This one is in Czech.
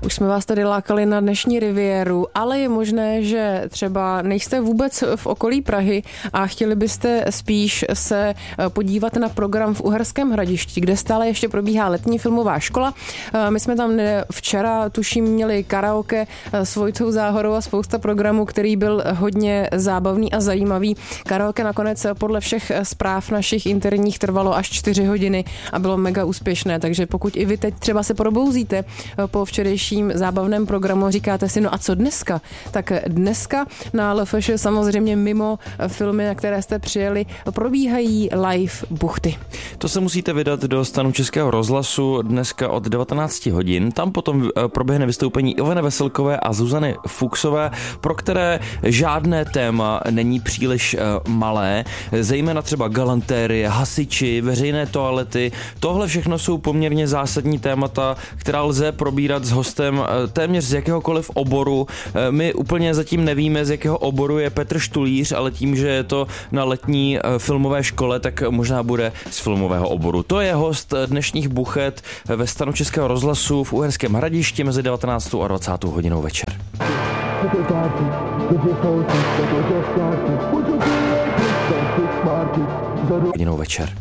už jsme vás tady lákali na dnešní riviéru, ale je možné, že třeba nejste vůbec v okolí Prahy a chtěli byste spíš se podívat na program v Uherském Hradišti, kde stále ještě probíhá letní filmová škola. My jsme tam včera, tuším, měli karaoke s Vojtou Záhorou a spousta programů, který byl hodně zábavný a zajímavý. Karaoke nakonec podle všech zpráv našich interních trvalo až 4 hodiny a bylo mega úspěšné, takže pokud i vy teď třeba se probouzíte po včerejším zábavném programu, říkáte si, no a co dneska? Tak dneska na LFŠ samozřejmě mimo filmy, na které jste přijeli, probíhají live buchty. To se musíte vydat do stanu Českého rozhlasu dneska od 19 hodin. Tam potom proběhne vystoupení Ivany Veselkové a Zuzany Fuchsové, pro které žádné téma není příliš malé, zejména třeba galantérie, hasiči, veřejné toalety. Tohle všechno jsou poměrně zásadní témata, která lze probírat s hostem téměř z jakéhokoliv oboru. My úplně zatím nevíme, z jakého oboru je Petr Štulíř, ale tím, že je to na letní filmové škole, tak možná bude z filmového oboru. To je host dnešních buchet ve stanu Českého rozhlasu v Uherském Hradišti mezi 19. a 20. hodinou večer. Hodinou večer.